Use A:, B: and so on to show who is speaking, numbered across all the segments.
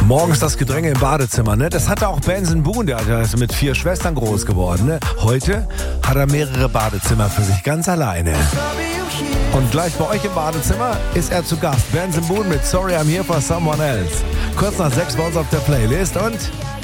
A: Morgens das Gedränge im Badezimmer, ne? Das hatte auch Benson Boone, der ist mit 4 Schwestern groß geworden, ne? Heute hat er mehrere Badezimmer für sich ganz alleine. Und gleich bei euch im Badezimmer ist er zu Gast. Benson Boone mit Sorry I'm Here for Someone Else. Kurz nach 6 bei uns auf der Playlist und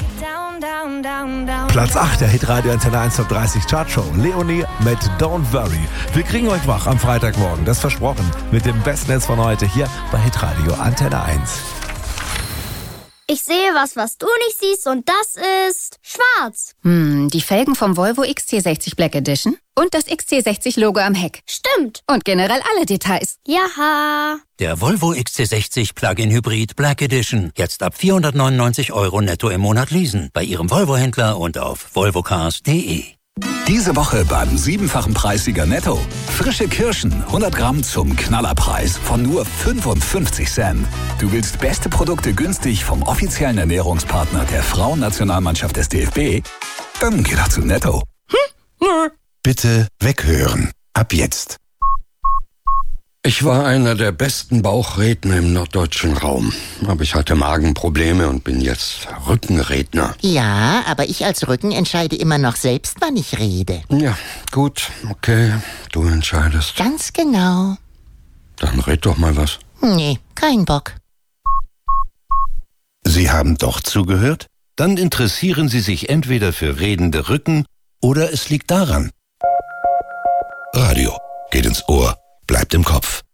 A: Platz 8 der Hitradio Antenne 1 Top 30 Chartshow. Leonie mit Don't Worry. Wir kriegen euch wach am Freitagmorgen, das versprochen, mit dem besten Netz von heute hier bei Hitradio Antenne 1.
B: Ich sehe was du nicht siehst und das ist schwarz.
C: Die Felgen vom Volvo XC60 Black Edition und das XC60-Logo am Heck.
B: Stimmt.
C: Und generell alle Details.
B: Jaha.
D: Der Volvo XC60 Plug-in Hybrid Black Edition. Jetzt ab 499 € netto im Monat leasen. Bei Ihrem Volvo-Händler und auf volvocars.de.
E: Diese Woche beim 7-fachen Preissieger Netto. Frische Kirschen, 100 Gramm zum Knallerpreis von nur 55 Cent. Du willst beste Produkte günstig vom offiziellen Ernährungspartner der Frauennationalmannschaft des DFB? Dann geh doch zu Netto.
F: Bitte weghören. Ab jetzt.
G: Ich war einer der besten Bauchredner im norddeutschen Raum. Aber ich hatte Magenprobleme und bin jetzt Rückenredner.
H: Ja, aber ich als Rücken entscheide immer noch selbst, wann ich rede.
G: Ja, gut, okay, du entscheidest.
H: Ganz genau.
G: Dann red doch mal was.
H: Nee, kein Bock.
F: Sie haben doch zugehört? Dann interessieren Sie sich entweder für redende Rücken oder es liegt daran. Radio geht ins Ohr, bleibt im Kopf.